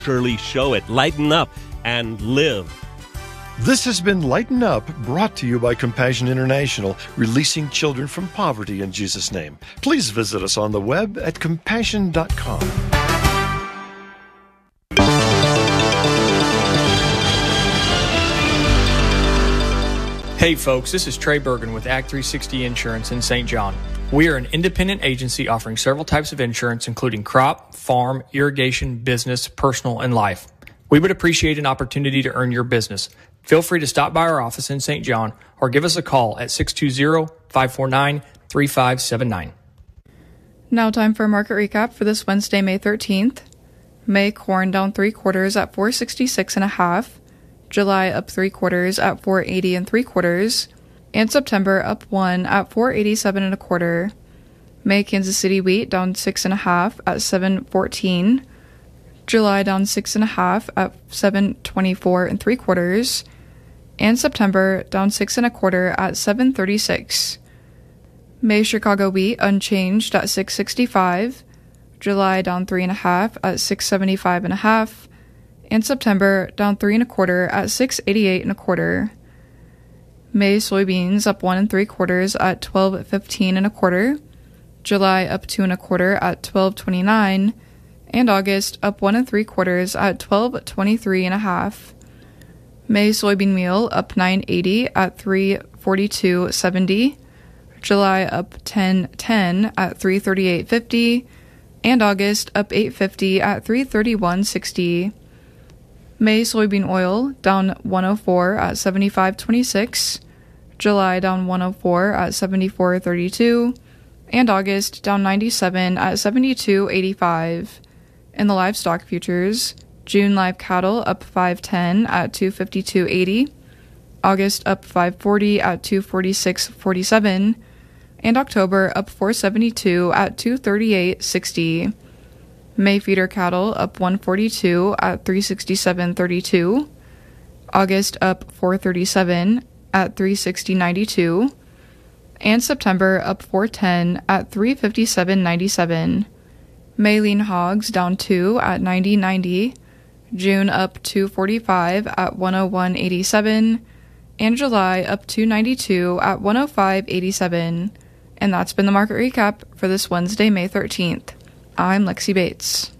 Surely show it. Lighten up and live. This has been Lighten Up, brought to you by Compassion International, releasing children from poverty in Jesus' name. Please visit us on the web at compassion.com. Hey folks, this is Trey Bergen with Act 360 Insurance in St. John. We are an independent agency offering several types of insurance, including crop, farm, irrigation, business, personal, and life. We would appreciate an opportunity to earn your business. Feel free to stop by our office in St. John or give us a call at 620-549-3579. Now time for a market recap for this Wednesday, May 13th. May corn down 3/4 at $466.5. July up 3/4 at $480 3/4. And September up 1 at $487 1/4. May Kansas City wheat down 6.5 at $714. July down 6.5 at $724 3/4. And September down 6 1/4 at $736. May Chicago wheat unchanged at $665. July down 3.5 at $675 1/2. And September down 3 1/4 at $688 1/4. May soybeans up 1 3/4 at $12.15 1/4. July up 2 1/4 at $12.29. And August up 1 3/4 at $12.23 1/2. May soybean meal up 9.80 at $3.42.70. July up 10.10 at $3.38.50. And August up 8.50 at $3.31.60. May soybean oil down 104 at 75.26. July down 104 at 74.32. And August down 97 at 72.85. In the livestock futures, June live cattle up 5.10 at 252.80. August up 5.40 at 246.47. And October up 4.72 at 238.60. May feeder cattle up 142 at 367.32. August up 437 at 360.92. And September up 410 at 357.97. May lean hogs down 2 at 90.90. June up 245 at 101.87. And July up 292 at 105.87. And that's been the market recap for this Wednesday, May 13th. I'm Lexi Bates.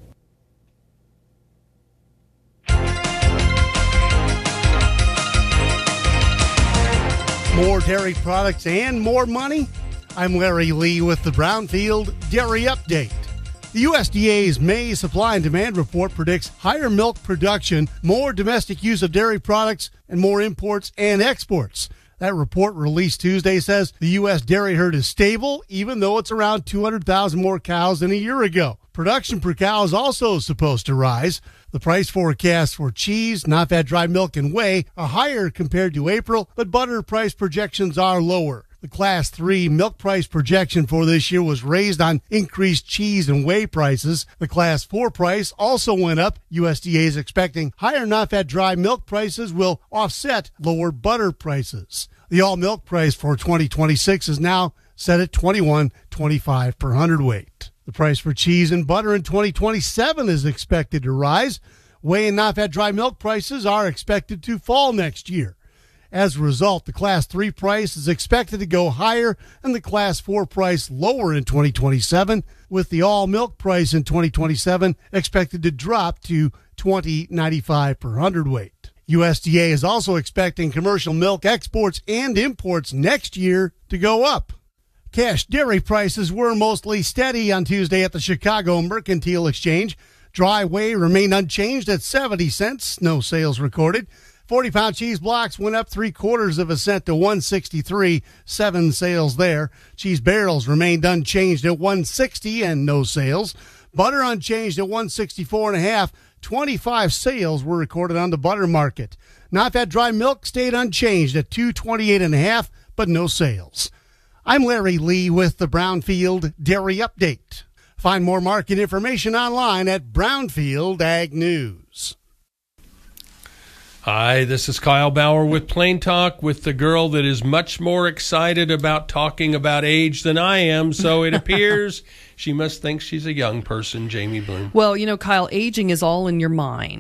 More dairy products and more money? I'm Larry Lee with the Brownfield Dairy Update. The USDA's May supply and demand report predicts higher milk production, more domestic use of dairy products, and more imports and exports. That report released Tuesday says the U.S. dairy herd is stable, even though it's around 200,000 more cows than a year ago. Production per cow is also supposed to rise. The price forecasts for cheese, non-fat dry milk, and whey are higher compared to April, but butter price projections are lower. The Class 3 milk price projection for this year was raised on increased cheese and whey prices. The Class 4 price also went up. USDA is expecting higher non-fat dry milk prices will offset lower butter prices. The all-milk price for 2026 is now set at $21.25 per hundredweight. The price for cheese and butter in 2027 is expected to rise. Whey and non-fat dry milk prices are expected to fall next year. As a result, the Class 3 price is expected to go higher and the Class 4 price lower in 2027, with the all-milk price in 2027 expected to drop to $20.95 per hundredweight. USDA is also expecting commercial milk exports and imports next year to go up. Cash dairy prices were mostly steady on Tuesday at the Chicago Mercantile Exchange. Dry whey remained unchanged at 70 cents, no sales recorded. 40-pound cheese blocks went up 3/4 cent to 163, 7 sales there. Cheese barrels remained unchanged at 160 and no sales. Butter unchanged at 164.5. 25 sales were recorded on the butter market. Non-fat dry milk stayed unchanged at 228.5, but no sales. I'm Larry Lee with the Brownfield Dairy Update. Find more market information online at Brownfield Ag News. Hi, this is Kyle Bauer with Plain Talk with the girl that is much more excited about talking about age than I am, so it appears she must think she's a young person, Jamie Bloom. Well, Kyle, aging is all in your mind.